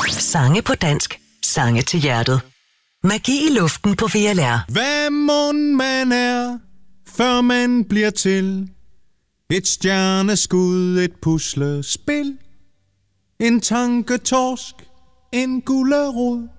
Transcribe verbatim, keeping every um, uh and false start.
Sange på dansk. Sange til hjertet. Magi i luften på V L R. Hvad mon man er, før man bliver til? Et stjerneskud, et puslespil. En tanketorsk, en gulerod.